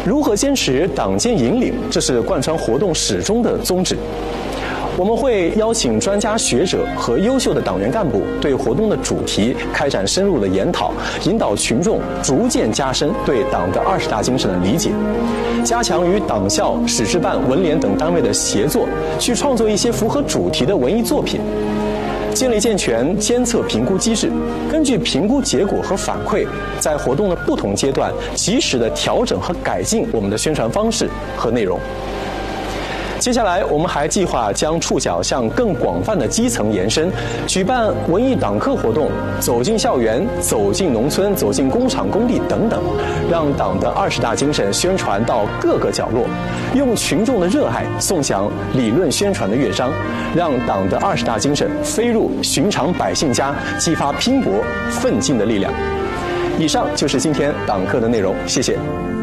如何坚持党建引领，这是贯穿活动始终的宗旨。我们会邀请专家学者和优秀的党员干部对活动的主题开展深入的研讨，引导群众逐渐加深对党的20大精神的理解，加强与党校、史志办、文联等单位的协作，去创作一些符合主题的文艺作品。建立健全监测评估机制，根据评估结果和反馈，在活动的不同阶段及时的调整和改进我们的宣传方式和内容。接下来，我们还计划将触角向更广泛的基层延伸，举办文艺党课活动，走进校园、走进农村、走进工厂、工地等等，让党的20大精神宣传到各个角落，用群众的热爱送响理论宣传的乐章，让党的20大精神飞入寻常百姓家，激发拼搏奋进的力量。以上就是今天党课的内容，谢谢。